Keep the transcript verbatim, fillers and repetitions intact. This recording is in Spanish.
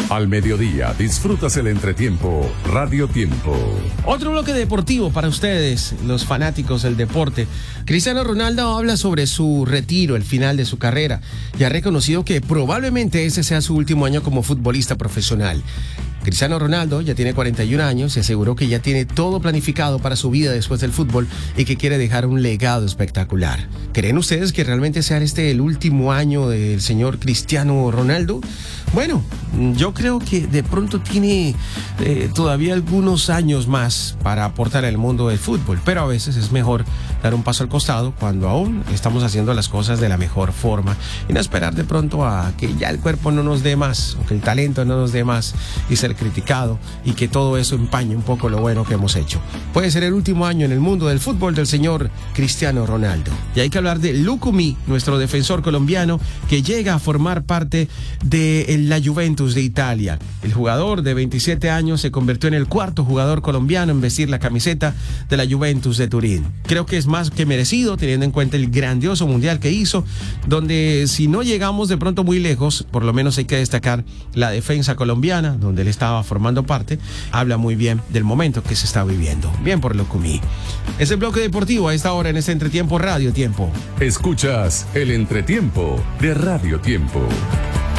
Al mediodía disfrutas el entretiempo Radio Tiempo. Otro bloque deportivo para ustedes, los fanáticos del deporte. Cristiano Ronaldo habla sobre su retiro, el final de su carrera, y ha reconocido que probablemente ese sea su último año como futbolista profesional. Cristiano Ronaldo ya tiene cuarenta y un años y aseguró que ya tiene todo planificado para su vida después del fútbol y que quiere dejar un legado espectacular. ¿Creen ustedes que realmente sea este el último año del señor Cristiano Ronaldo? Bueno, yo creo que de pronto tiene eh, todavía algunos años más para aportar al mundo del fútbol, pero a veces es mejor dar un paso al costado cuando aún estamos haciendo las cosas de la mejor forma y no esperar de pronto a que ya el cuerpo no nos dé más o que el talento no nos dé más y ser criticado y que todo eso empañe un poco lo bueno que hemos hecho. Puede ser el último año en el mundo del fútbol del señor Cristiano Ronaldo. Y hay que hablar de Lucumí, nuestro defensor colombiano que llega a formar parte de la Juventus de Italia. El jugador de veintisiete años se convirtió en el cuarto jugador colombiano en vestir la camiseta de la Juventus de Turín. Creo que es más que merecido teniendo en cuenta el grandioso mundial que hizo, donde si no llegamos de pronto muy lejos, por lo menos hay que destacar la defensa colombiana, donde él estaba formando parte, habla muy bien del momento que se está viviendo. Bien por Lucumí. Es el bloque deportivo a esta hora en este entretiempo Radio Tiempo. Escuchas el entretiempo de Radio Tiempo.